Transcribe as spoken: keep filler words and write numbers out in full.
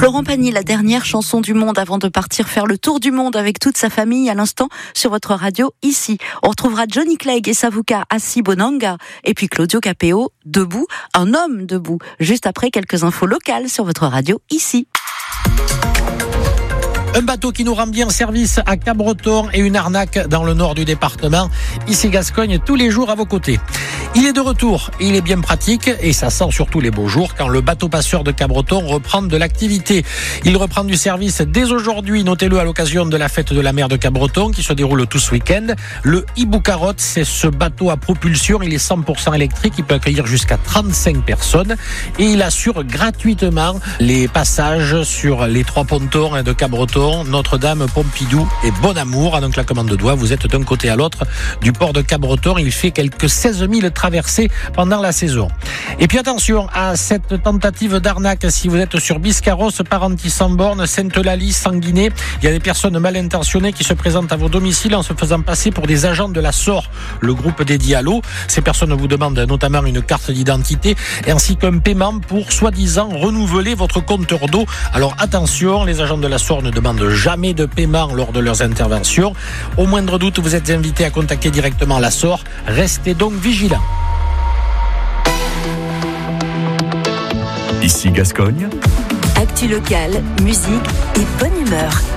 Florent Pagny, la dernière chanson du monde avant de partir faire le tour du monde avec toute sa famille à l'instant sur votre radio ici. On retrouvera Johnny Clegg et Savuka assis Bonanga et puis Claudio Capéo debout, un homme debout, juste après quelques infos locales sur votre radio ici. Un bateau qui nous rend bien service à Cabreton et une arnaque dans le nord du département. Ici Gascogne, tous les jours à vos côtés. Il est de retour, il est bien pratique et ça sent surtout les beaux jours quand le bateau passeur de Cabreton reprend de l'activité. Il reprend du service dès aujourd'hui, notez-le à l'occasion de la fête de la mer de Cabreton qui se déroule tout ce week-end. Le Iboucarotte, c'est ce bateau à propulsion, il est cent pour cent électrique, il peut accueillir jusqu'à trente-cinq personnes et il assure gratuitement les passages sur les trois pontons de Cabreton, Notre-Dame, Pompidou et Bonamour. Donc la commande de doigt, vous êtes d'un côté à l'autre du port de Cabreton. Il fait quelques seize mille traversées pendant la saison. Et puis attention à cette tentative d'arnaque si vous êtes sur Biscarros, Parentis-en-Born, Sainte-Eulalie, Sanguinet. Il y a des personnes mal intentionnées qui se présentent à vos domiciles en se faisant passer pour des agents de la S O R, le groupe dédié à l'eau. Ces personnes vous demandent notamment une carte d'identité ainsi qu'un paiement pour soi-disant renouveler votre compteur d'eau. Alors attention, les agents de la S O R ne demandent jamais de paiement lors de leurs interventions. Au moindre doute, vous êtes invité à contacter directement la S O R. Restez donc vigilants. Ici Gascogne. Actu locale, musique et bonne humeur.